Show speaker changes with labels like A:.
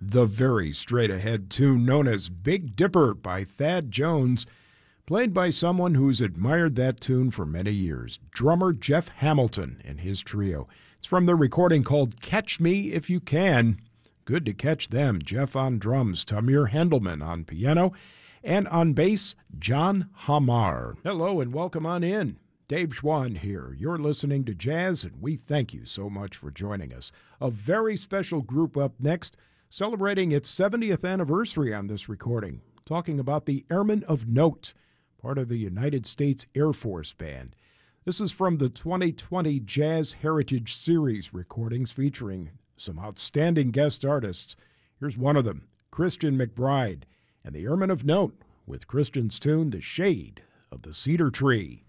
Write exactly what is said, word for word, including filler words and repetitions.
A: the very straight-ahead tune known as Big Dipper by Thad Jones, played by someone who's admired that tune for many years, drummer Jeff Hamilton and his trio. It's from the recording called Catch Me If You Can. Good to catch them. Jeff on drums, Tamir Hendelman on piano, and on bass, John Hamar. Hello and welcome on in. Dave Schwann here. You're listening to Jazz, and we thank you so much for joining us. A very special group up next, celebrating its seventieth anniversary on this recording, talking about the Airmen of Note, part of the United States Air Force Band. This is from the twenty twenty Jazz Heritage Series recordings featuring some outstanding guest artists. Here's one of them, Christian McBride, and the Airmen of Note with Christian's tune, The Shade of the Cedar Tree.